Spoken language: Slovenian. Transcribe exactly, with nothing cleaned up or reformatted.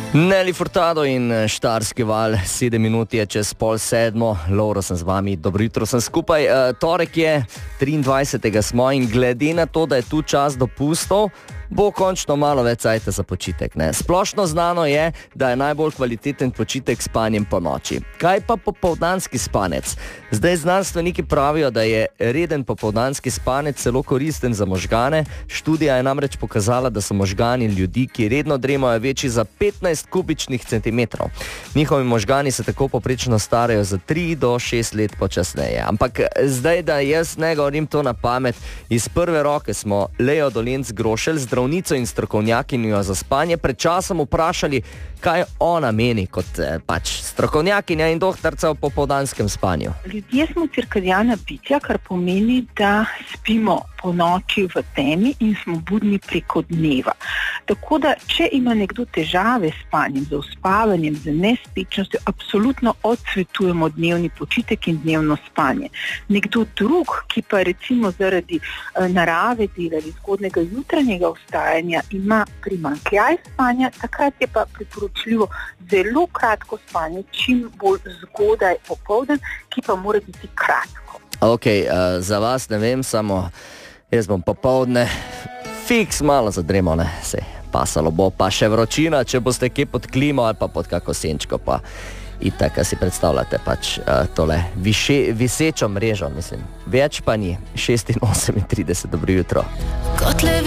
Nelly Furtado in Štajerski val, sedem minut je čez pol sedmo, Lovro sem z vami, dobro jutro sem skupaj. E, torek je, triindvajsetega smo in glede na to, da je tu čas dopustov, bo končno malo več cajta za počitek. Ne? Splošno znano je, da je najbolj kvaliteten počitek spanjem po noči. Kaj pa popoldanski spanec? Zdaj znanstveniki pravijo, da je reden popoldanski spanec celo koristen za možgane. Študija je namreč pokazala, da so možgani ljudi, ki redno dremajo, večji za petnajst kubičnih centimetrov. Njihovi možgani se tako poprečno starajo za tri do šest let počasneje. Ampak zdaj, da jaz ne govorim to na pamet, iz prve roke smo Leo Dolenc Grošelj, zdravnico in strokovnjakinjo za spanje, pred časom vprašali, kaj ona meni kot eh, pač strokovnjakinja in doktorca v popoldanskem spanju. Ljudje smo cirkadiana bitja, kar pomeni, da spimo po noči v temi in smo budni preko dneva. Tako da, če ima nekdo težave s spanjem, z uspavanjem, z nespečnostjo, absolutno odsvetujemo dnevni počitek in dnevno spanje. Nekdo drug, ki pa recimo zaradi uh, narave dela ali zgodnega jutranjega vstajanja ima primanjkljaj spanja, takrat je pa priporočljivo zelo kratko spanje, čim bolj zgodaj popoldan, ki pa mora biti kratko. Ok, uh, za vas ne vem, samo jaz bom popoldne fiks malo zadremal, ne, sej pasalo bo, pa še vročina, če boste kje pod klimo ali pa pod kako senčko, pa itak, si predstavljate pač uh, tole više, visečo mrežo, mislim, več pa ni, šest in osemintrideset, dobro jutro.